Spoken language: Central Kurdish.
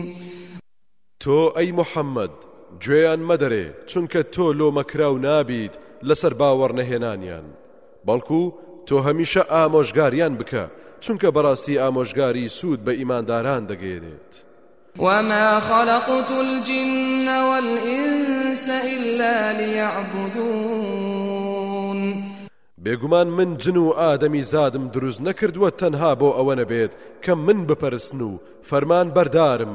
تۆ ئەی محەممەد گوێیان مەدەرێ چونکە تۆ لۆمەکراو نابیت لەسەر باوەڕ نەهێنانیان بەڵکو تۆ هەمیشە ئامۆژگاریان بکە چونکە بەڕاستی ئامۆژگاری سوود بە ئیمانداران دەگەێنێت. وما خلقت الجن والإنس إلا ليعبدون بێگومان من جن و ئادەمی زادم دروست نەکردووە تەنها بۆ ئەوە نەبێت کە من بپەرستن و فەرمان بەردارم